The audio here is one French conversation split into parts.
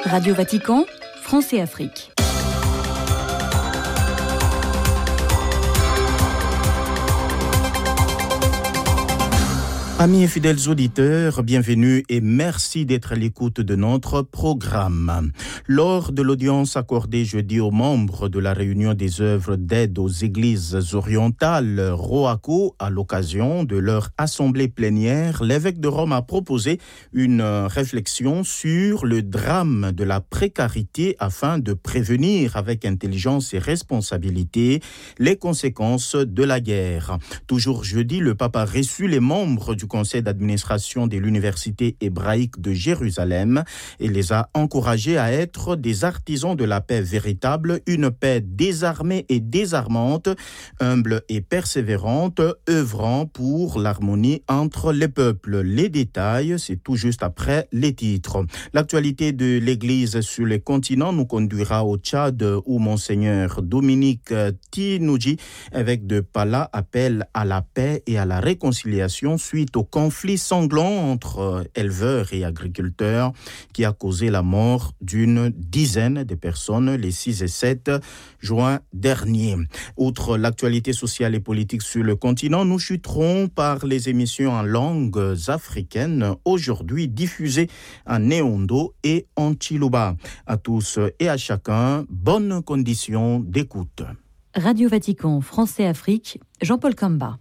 Radio Vatican, France et Afrique. Amis et fidèles auditeurs, bienvenue et merci d'être à l'écoute de notre programme. Lors de l'audience accordée jeudi aux membres de la réunion des œuvres d'aide aux églises orientales ROACO, à l'occasion de leur assemblée plénière, l'évêque de Rome a proposé une réflexion sur le drame de la précarité afin de prévenir avec intelligence et responsabilité les conséquences de la guerre. Toujours jeudi, le pape a reçu les membres du conseil d'administration de l'université hébraïque de Jérusalem et les a encouragés à être des artisans de la paix véritable, une paix désarmée et désarmante, humble et persévérante, œuvrant pour l'harmonie entre les peuples. Les détails, c'est tout juste après les titres. L'actualité de l'Église sur le continent nous conduira au Tchad où Monseigneur Dominique Tinouji, évêque de Pala, appelle à la paix et à la réconciliation suite au conflit sanglant entre éleveurs et agriculteurs qui a causé la mort d'une dizaine de personnes les 6 et 7 juin dernier. Outre l'actualité sociale et politique sur le continent, nous chuterons par les émissions en langues africaines aujourd'hui diffusées en Néondo et en Chiluba. À tous et à chacun, bonnes conditions d'écoute. Radio Vatican, France et Afrique, Jean-Paul Kamba.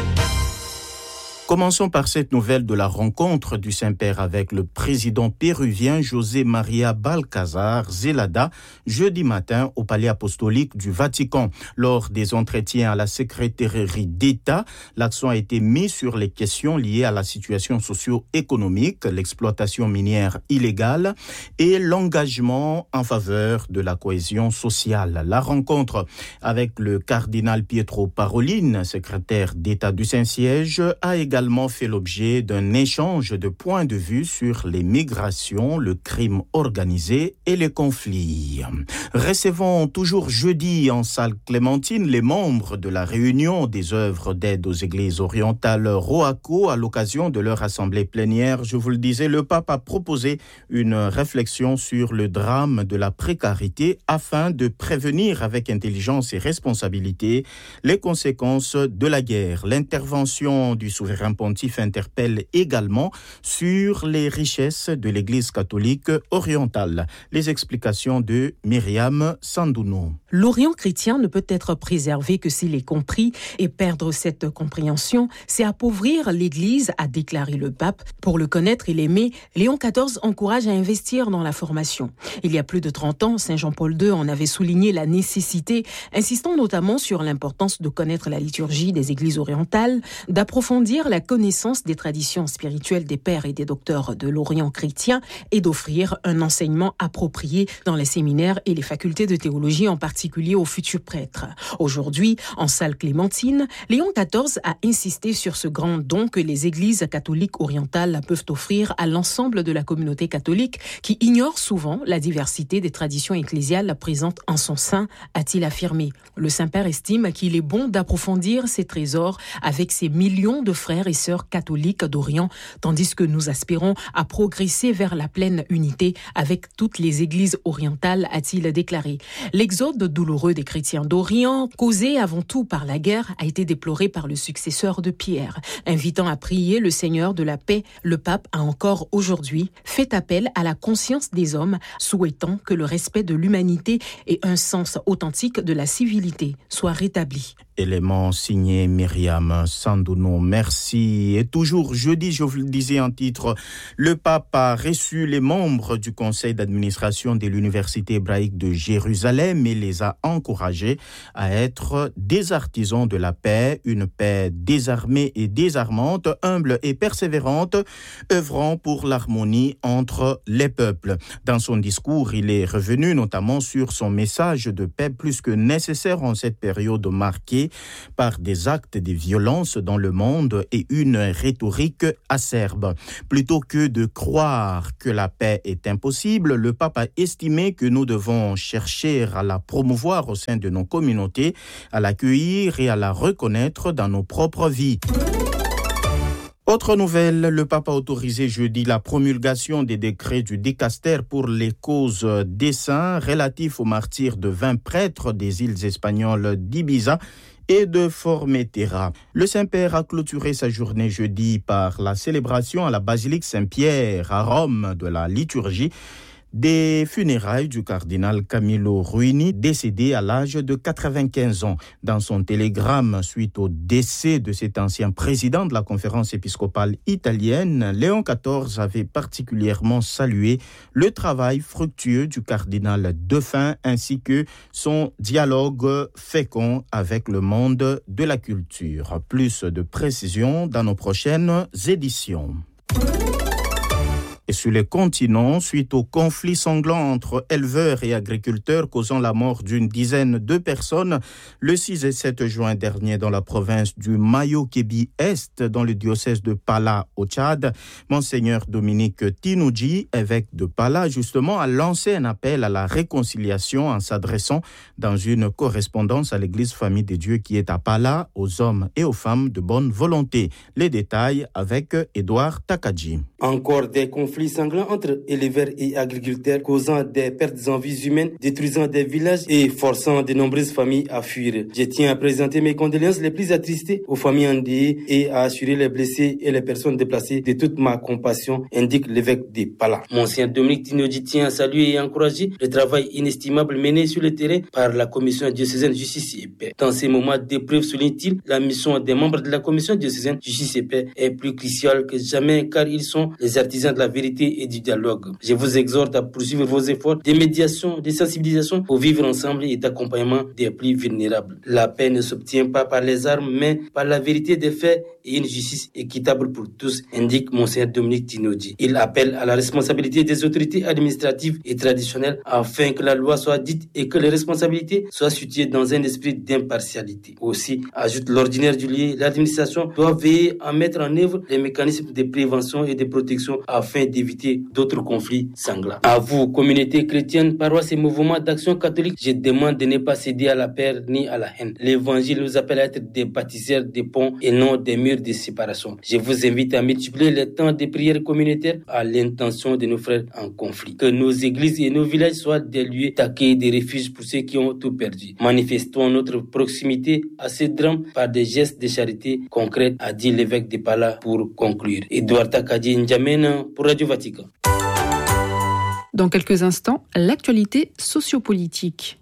Commençons par cette nouvelle de la rencontre du Saint-Père avec le président péruvien José María Balcázar Zelada jeudi matin au Palais apostolique du Vatican. Lors des entretiens à la secrétairerie d'État, l'accent a été mis sur les questions liées à la situation socio-économique, l'exploitation minière illégale et l'engagement en faveur de la cohésion sociale. La rencontre avec le cardinal Pietro Parolin, secrétaire d'État du Saint-Siège, a également fait l'objet d'un échange de points de vue sur les migrations, le crime organisé et les conflits. Recevons toujours jeudi en salle Clémentine les membres de la réunion des œuvres d'aide aux églises orientales ROACO à l'occasion de leur assemblée plénière. Je vous le disais, le pape a proposé une réflexion sur le drame de la précarité afin de prévenir avec intelligence et responsabilité les conséquences de la guerre. L'intervention du souverain pontife interpelle également sur les richesses de l'Église catholique orientale. Les explications de Myriam Sandouno. L'Orient chrétien ne peut être préservé que s'il est compris, et perdre cette compréhension, c'est appauvrir l'Église, a déclaré le pape. Pour le connaître et l'aimer, Léon XIV encourage à investir dans la formation. Il y a plus de 30 ans, Saint Jean-Paul II en avait souligné la nécessité, insistant notamment sur l'importance de connaître la liturgie des églises orientales, d'approfondir la connaissance des traditions spirituelles des pères et des docteurs de l'Orient chrétien et d'offrir un enseignement approprié dans les séminaires et les facultés de théologie, en particulier aux futurs prêtres. Aujourd'hui, en salle Clémentine, Léon XIV a insisté sur ce grand don que les églises catholiques orientales peuvent offrir à l'ensemble de la communauté catholique qui ignore souvent la diversité des traditions ecclésiales présentes en son sein, a-t-il affirmé. Le Saint-Père estime qu'il est bon d'approfondir ces trésors avec ces millions de frères et sœurs catholiques d'Orient, tandis que nous aspirons à progresser vers la pleine unité avec toutes les églises orientales, a-t-il déclaré. L'exode douloureux des chrétiens d'Orient, causé avant tout par la guerre, a été déploré par le successeur de Pierre. Invitant à prier le Seigneur de la paix, le pape a encore aujourd'hui fait appel à la conscience des hommes, souhaitant que le respect de l'humanité et un sens authentique de la civilité soient rétablis. Élément signé Myriam Sandouno, merci. Et toujours jeudi, je vous le disais en titre, le pape a reçu les membres du conseil d'administration de l'université hébraïque de Jérusalem et les a encouragés à être des artisans de la paix, une paix désarmée et désarmante, humble et persévérante, œuvrant pour l'harmonie entre les peuples. Dans son discours, il est revenu notamment sur son message de paix plus que nécessaire en cette période marquée par des actes de violence dans le monde et une rhétorique acerbe. Plutôt que de croire que la paix est impossible, le pape a estimé que nous devons chercher à la promouvoir au sein de nos communautés, à l'accueillir et à la reconnaître dans nos propres vies. Autre nouvelle, le pape a autorisé jeudi la promulgation des décrets du dicaster pour les causes des saints relatifs aux martyrs de 20 prêtres des îles espagnoles d'Ibiza et de Formentera. Le Saint-Père a clôturé sa journée jeudi par la célébration à la basilique Saint-Pierre à Rome de la liturgie des funérailles du cardinal Camillo Ruini, décédé à l'âge de 95 ans. Dans son télégramme suite au décès de cet ancien président de la conférence épiscopale italienne, Léon XIV avait particulièrement salué le travail fructueux du cardinal défunt ainsi que son dialogue fécond avec le monde de la culture. Plus de précisions dans nos prochaines éditions. Et sur le continent, suite au conflit sanglant entre éleveurs et agriculteurs causant la mort d'une dizaine de personnes, le 6 et 7 juin dernier dans la province du Mayo-Kébi-Est, dans le diocèse de Pala au Tchad, Monseigneur Dominique Tinouji, évêque de Pala, justement, a lancé un appel à la réconciliation en s'adressant dans une correspondance à l'église Famille des Dieux qui est à Pala, aux hommes et aux femmes de bonne volonté. Les détails avec Edouard Takadji. Encore des conflits sanglants entre éleveurs et agriculteurs causant des pertes en vies humaines, détruisant des villages et forçant de nombreuses familles à fuir. Je tiens à présenter mes condoléances les plus attristées aux familles endeuillées et à assurer les blessés et les personnes déplacées de toute ma compassion, indique l'évêque de Pala. Monseigneur Dominique Tinouji tient à saluer et encourager le travail inestimable mené sur le terrain par la commission diocésaine Justice et Paix. Dans ces moments d'épreuve, souligne-t-il, la mission des membres de la commission diocésaine Justice et Paix est plus cruciale que jamais car ils sont les artisans de la vérité et du dialogue. Je vous exhorte à poursuivre vos efforts de médiation, de sensibilisation pour vivre ensemble et d'accompagnement des plus vulnérables. La paix ne s'obtient pas par les armes, mais par la vérité des faits et une justice équitable pour tous, indique Monseigneur Dominique Tinouji. Il appelle à la responsabilité des autorités administratives et traditionnelles afin que la loi soit dite et que les responsabilités soient situées dans un esprit d'impartialité. Aussi, ajoute l'ordinaire du lieu, l'administration doit veiller à mettre en œuvre les mécanismes de prévention et de protection afin d'éviter d'autres conflits sanglants. À vous, communauté chrétienne, paroisse et mouvements d'action catholique, je demande de ne pas céder à la peur ni à la haine. L'évangile nous appelle à être des bâtisseurs de ponts et non des murs de séparation. Je vous invite à multiplier les temps de prière communautaire à l'intention de nos frères en conflit. Que nos églises et nos villages soient des lieux d'accueil, des refuges pour ceux qui ont tout perdu. Manifestons notre proximité à ce drame par des gestes de charité concrets, a dit l'évêque de Pala pour conclure. Edouard Takadji N'Djamena pour Radio Vatican. Dans quelques instants, l'actualité sociopolitique.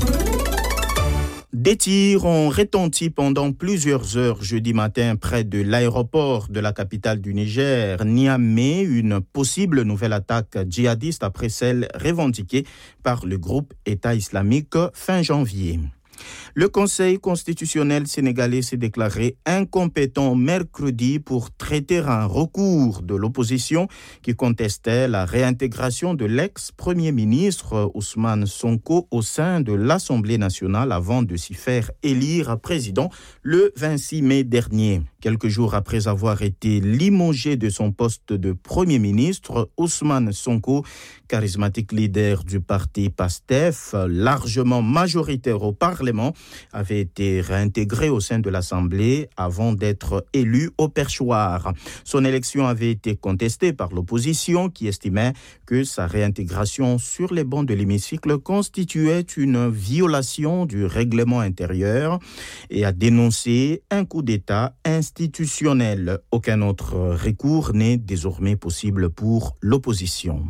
Des tirs ont retenti pendant plusieurs heures jeudi matin près de l'aéroport de la capitale du Niger, Niamey, une possible nouvelle attaque djihadiste après celle revendiquée par le groupe État islamique fin janvier. Le Conseil constitutionnel sénégalais s'est déclaré incompétent mercredi pour traiter un recours de l'opposition qui contestait la réintégration de l'ex-premier ministre Ousmane Sonko au sein de l'Assemblée nationale avant de s'y faire élire président le 26 mai dernier. Quelques jours après avoir été limogé de son poste de Premier ministre, Ousmane Sonko, charismatique leader du parti PASTEF, largement majoritaire au Parlement, avait été réintégré au sein de l'Assemblée avant d'être élu au perchoir. Son élection avait été contestée par l'opposition qui estimait que sa réintégration sur les bancs de l'hémicycle constituait une violation du règlement intérieur et a dénoncé un coup d'État institutionnel. Aucun autre recours n'est désormais possible pour l'opposition.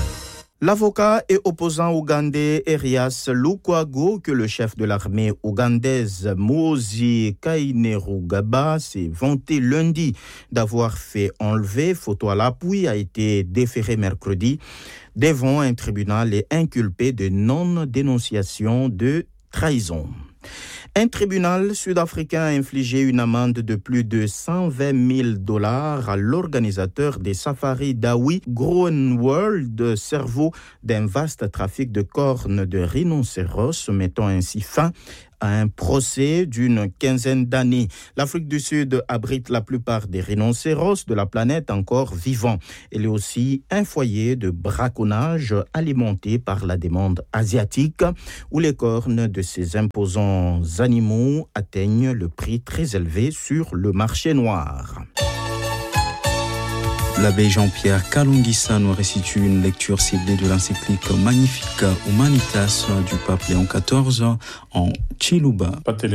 L'avocat et opposant ougandais Erias Lukwago, que le chef de l'armée ougandaise Muhoozi Kainerugaba s'est vanté lundi d'avoir fait enlever, photo à l'appui, a été déféré mercredi devant un tribunal et inculpé de non-dénonciation de trahison. Un tribunal sud-africain a infligé une amende de plus de $120,000 à l'organisateur des safaris d'Awi Groenworld, cerveau d'un vaste trafic de cornes de rhinocéros, mettant ainsi fin à un procès d'une quinzaine d'années. L'Afrique du Sud abrite la plupart des rhinocéros de la planète encore vivants. Elle est aussi un foyer de braconnage alimenté par la demande asiatique, où les cornes de ces imposants animaux atteignent le prix très élevé sur le marché noir. L'abbé Jean-Pierre Kalungisa nous restitue une lecture ciblée de l'encyclique Magnificat Humanitas du pape Léon XIV en Chiluba.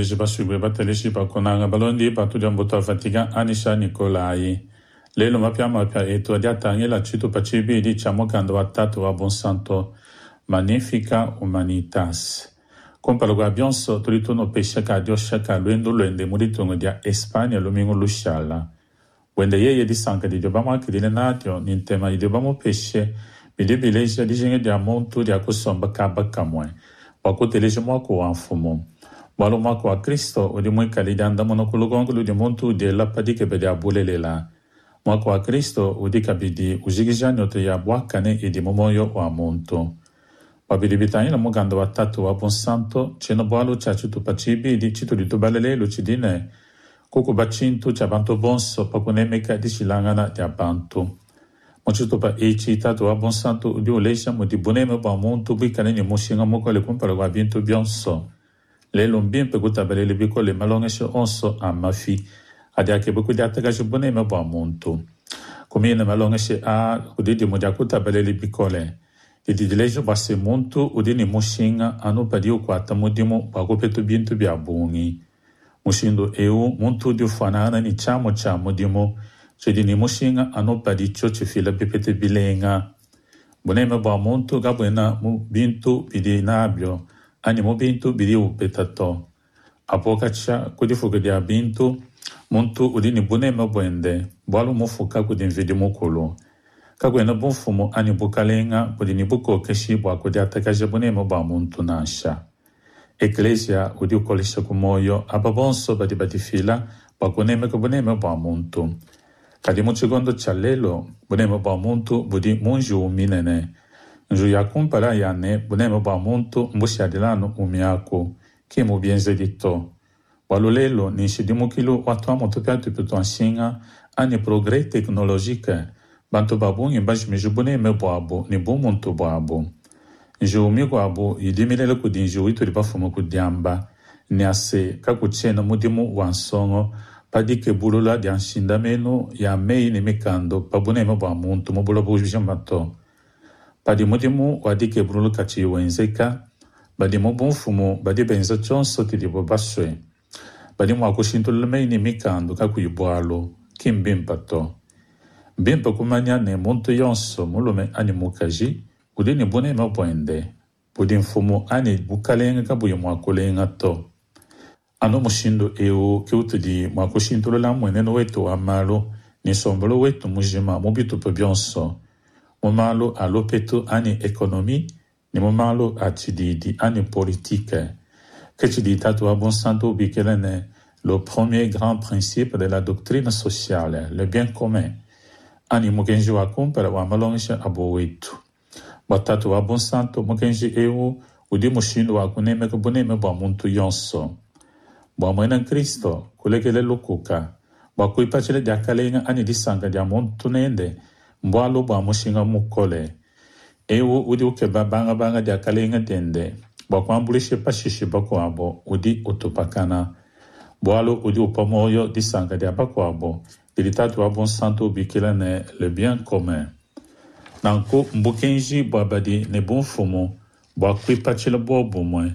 Lelo mapya eto adiatangi la chito pachibi di chamokando watatu wa bonsanto Magnificat Humanitas. Comparo guabionso toritono pesciaca diosciaca luendo luende muritongo dia Espagna lumingo lusciala. Wende yeye di sanca di dobamo anche di lenatio, nintema di dobamo pesce, mi debi legge di genere di amonto di acosomba caba camue. Wakote legge moco anfumo. Walo moco a Cristo o di moi calidanda monocologongolo di montu di la padiche per di abulele la. Moco a Cristo o di cabidi usigijano te ya buacane e di momoyo o amonto. Wabidi bitani la mogando watatu wa bonsanto, ceno boalo ciaciuto pacibi di cito di tubalele lucidine. Koko bacintu cabanto bonso paponemeka di silangana di abantu. Mochuto pa citato a bonsanto di olesha mo di boneme ba montu bicane ni mosinga moko le comparo wa bintu bionso. Le lombien pe gutabele le bicole malonge se onso a mafi. Adia che beaucoup di attacage boneme ba montu. Come ne malonge se a udidi mo di gutabele le bicole. E di lejo basse montu udini mosinga anu padio kwata modimo ba copeto bintu biabungi. Mushindo eu muntu di ufanana ni chamo dimo cedi ni mushinga anopa di choche fila pepete bilenga bonema ba muntu gabuena mu bintu bidi nabio ani mu bintu bidi upetato apokacha kudi fuga di bintu muntu udini bonema buende bwalu mufuka kudi nvidi mukolo kabuena bonfumo ani bukalenga kudi buko keshi bwa kudi atakaje bonema ba muntu nasha Ecclesia udiu kolisha kumoyo ababonso badi fila bakuneme ko boneme ba muntu kadi mu secondo chalelo boneme ba muntu budi munju minene nju yakumpara yane boneme ba muntu mbushi adilano umiako kimu bienze dito walolelo ni shidimukilu watwa motopiatu puto anshinga ani progrès technologique bantu babungi bajmeju boneme babo ni bu muntu babo Njoumi kwabo yidimile kudinjo itu libafumo kudiamba ni ase kakuchena mudimu wansongo padike bulula di anshindameno ya mei ni mikando pabunema ba muntu mubula bujamato padi mudimu wadike bulula kachi wenzeka badi mubunfumo badi benza chonso tidibo baswe badi mwakushintul mei ni mikando kakuyibwalo kimbimpato bimpa kumanya ne muntu yonso mulume animukaji udini bune mabwende budin fumo ani bukalenga kabuyo mwakulenga to ano mushindo eu kiutudi mwakushintulo la mweneno wetu amalo ni sombolo wetu mujima mubitu pebionso mumalo alopetu ani ekonomi ni mumalo atididi ani politique kechidi tatu a bon santo bikelene le premier grand principe de la doctrine sociale le bien commun ani mugenjo akompara wa malongisha abo wetu Watatu wa bon santo mokenji eu udi mushindo wa kuneme ko boneme ba muntu yonso. Ba mwena Kristo kulekele lukuka. Ba kuipachele dia kalenga ani disanga dia muntu nende. Mbwalo ba mushinga mukole. Eu udi ukeba banga dia kalenga dende. Ba kwambulishe pashishi bakwabo udi utupakana. Mbwalo udi upamoyo disanga dia bakwabo. Dilitatu wa bon santo bikilane le bien commun. Nanko mbukenji babadi ne bon fumo ba kwipachila bobo mwe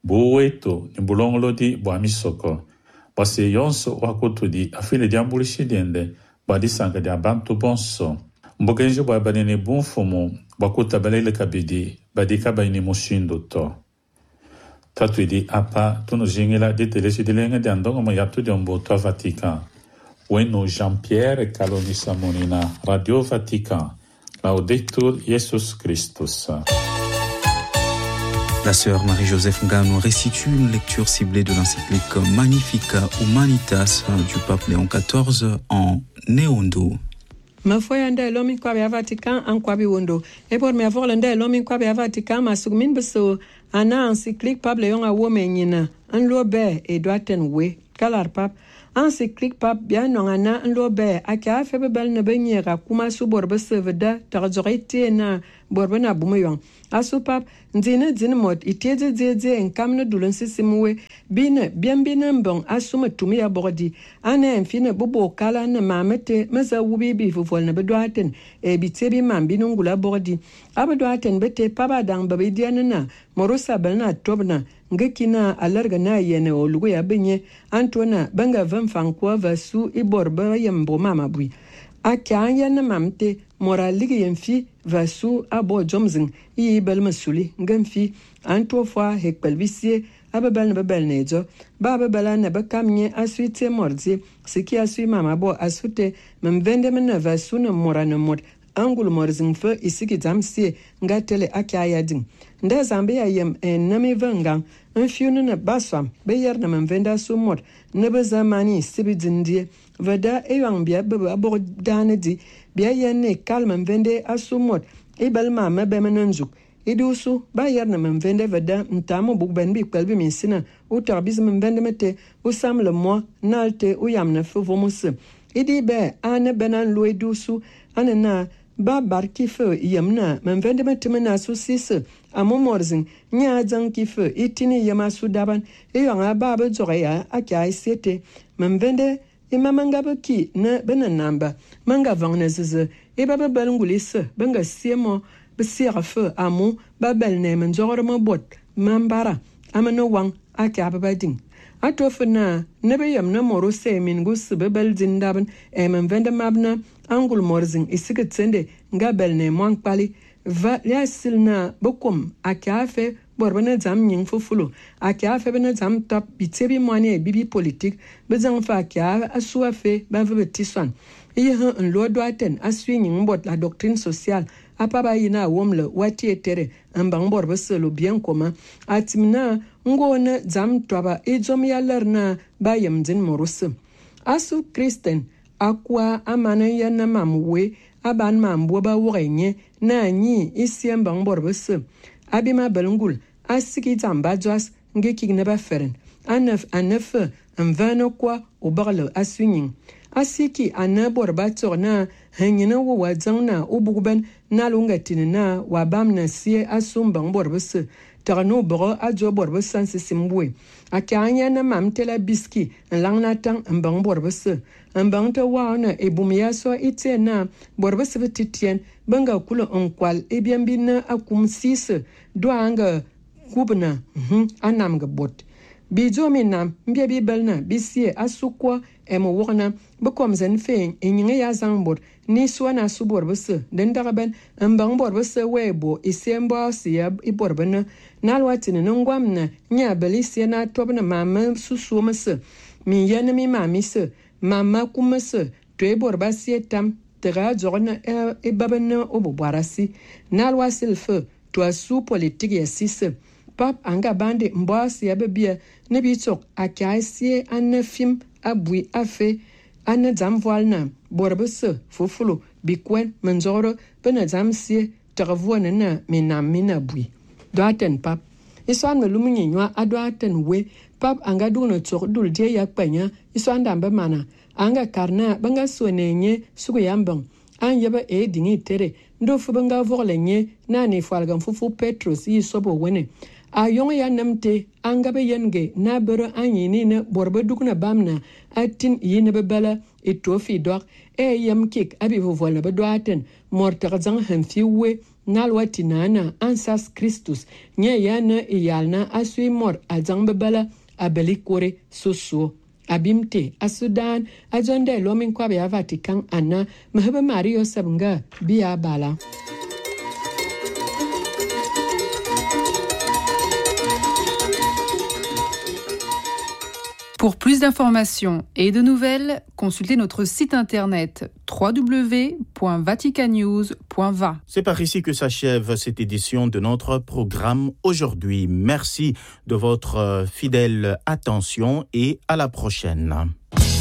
buweto ni bulongolo di ba misoko base yonso wakoto di afile di ambulishi dende ba di sanga di abantu bonso mbukenji babadi ne bon fumo ba kutabele kabidi ba di kabaini mushindo to tatu di apa tuno jingela di telesi di lenga di andongo ma yatu di omboto Vatican Weno Jean-Pierre Kalungisa Monina Radio Vatican Laudetur Jesus Christus. La sœur Marie-Joseph Nga nous restitue une lecture ciblée de l'encyclique Magnificat Humanitas du pape Léon XIV en Néondo. Mafoya nda lomi kwa bya Vatican en kwa biwondo. Et pour me avoir nda lomi kwa bya Vatican masugmin beso ana encyclique pape Léon a womenyina. En lobe et doiten we kalar pape encyclique pape bien non ana en lobe aka febe bel ne benyera kuma subor beseveda tarzorite na borbana bumayong asupap nzine mot iteze en kamna dulan sisimwe bine biambina mbong asuma tumi ya bogdi ana enfine bobo kala na mamete maza wubi bi fufol na bedwaten e bitsebi mambinu ngula bogdi abedwaten bete paba dang babidiana na morosa balna tobna ngekina alarga na yene olugo ya benye antona banga van fankwa vasu iborba yambo mama bui akanya na mamte moraligi yemfi vasu abo jomzing yi bel masuli ngamfi anto fwa hekpelbisie ababal na babal nejo babala na bakamnye asuite morzi siki asui mama bo asute memvende mena vasu na morana mod angul morzing fe isiki damsie ngatele akaya ding nda zambe ya yem nami vanga fiunu na baswam beyer na memvenda sumot na bazamani sibidindie vada eyang bia baba bo danedi bia yenne kalmem vende asumot ibalma mabemenanjuk idusu bayer na memvende vada ntamo bugben bi kwelbi minsina utarbiz memvende mete usam le moi nalte uyam na fovomus idi be ane benan lo idusu anena ba barki fe yamna memvende mete mena susis amomorzing nya jang ki fe itini yama sudaban eyanga baba zoya akya isete memvende imamanga baki na bena namba manga vangna zize e baba balungulise banga siemo besiera fe amu babel nemen zorma bot mambara amano wang akya babading atofna nebeyam na moro semin gus babel zindaben memvende mabna angul morzing isiketsende ngabel ne mwankpali va yasilna bokum akyafe borbana zam nying fufulo akyafe bena zam top bitsebi mwane bibi politique bezang fa kya asuafe bava betiswan ihe nlo doaten aswi nying bot la doctrine sociale apaba yina womle wati etere ambang borba selo bien commun atimna ngona zam toba ejom yalerna bayem din morus asu kristen akwa amana yana mamwe aban mambo ba worenye na nyi isiem bang borbes abima belungul asiki tamba jas ngeki ne ba feren anef envano kwa obarle aswing asiki ana borba torna hanyina wo wadzangna ubugben na lungatinina wabamna sie asumbang borbes tarno boro ajo borbes sansisimwe akanya na mamtela biski langna tang mbang borbes ambang ta wana ebumya so itena borbes betitien banga kula onkwal ebiambina akum sise doanga kubna anam gabot bijo minam mbia bibelna bisie asukwa emo wogna bekom zen fein enyinga ya zangbot ni swana subor bese den dagaben mbang bor bese webo isembo sia iborbena nalwatine ngwamna nya belisia na tobna mama susumese mi yana mi mamise mama kumese to borba sietam tera jorna e babena obobwarasi nalwasil fe to asu politique ya sise pap anga bande mbasi ya bebia ne bitok akaisie anafim abui afe ana zamvoalna borbese fufulo bikwen manzoro bena zamsie tervuana na mina bui doaten pap iswan melumini nywa adoaten we pap anga duno tok dul die yakpanya iswan dambe mana anga karna banga sonenye sugo yambang an yaba dingi tere ndo fu banga vorlenye nani falgam fufu petros yi sobo wene a yong ya namte angabe yenge na bero anyini ne borbe dukna bamna atin yine bebala etofi dok yam kik abi vovolna bedwaten mortar zang hanfiwe nalwati nana ansas Christus nye yana iyalna asui mor azang bebala abeli kore soso abimte asudan ajonde lomin kwabe ya Vatican ana mahaba Mario sabnga biya bala. Pour plus d'informations et de nouvelles, consultez notre site internet www.vaticanews.va. C'est par ici que s'achève cette édition de notre programme aujourd'hui. Merci de votre fidèle attention et à la prochaine.